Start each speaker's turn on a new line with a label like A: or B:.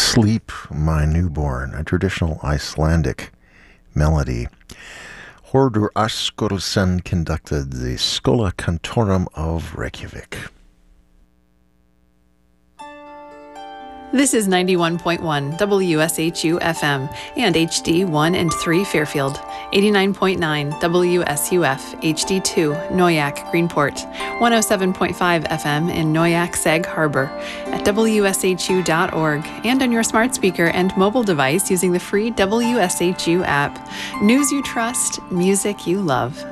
A: Sleep, My Newborn, a traditional Icelandic melody. Hordur Askursen conducted the Schola Cantorum of Reykjavik.
B: This is 91.1 WSHU FM and HD 1 and 3 Fairfield, 89.9 WSUF HD2 Noyak Greenport, 107.5 FM in Noyak Sag Harbor, at WSHU.org, and on your smart speaker and mobile device using the free WSHU app. News you trust, music you love.